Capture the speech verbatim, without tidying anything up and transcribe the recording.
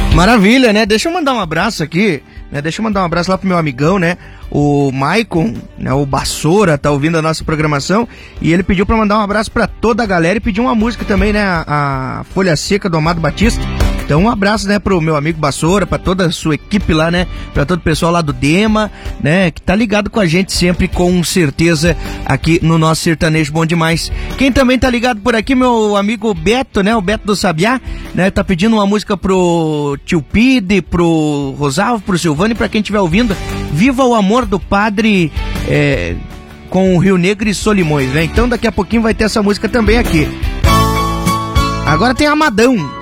Maravilha, né? Deixa eu mandar um abraço aqui, né? Deixa eu mandar um abraço lá pro meu amigão, né? O Maicon, né? O Bassoura, tá ouvindo a nossa programação e ele pediu pra mandar um abraço pra toda a galera e pediu uma música também, né? A, a Folha Seca do Amado Batista. Então um abraço, né, pro meu amigo Bassoura, pra toda a sua equipe lá, né, pra todo o pessoal lá do Dema, né, que tá ligado com a gente sempre, com certeza, aqui no nosso Sertanejo Bom Demais. Quem também tá ligado por aqui, meu amigo Beto, né, o Beto do Sabiá, né, tá pedindo uma música pro Tio Pide, pro Rosalvo, pro Silvano e pra quem estiver ouvindo, Viva o Amor do Padre, é, com o Rio Negro e Solimões, né, então daqui a pouquinho vai ter essa música também aqui. Agora tem Amadão.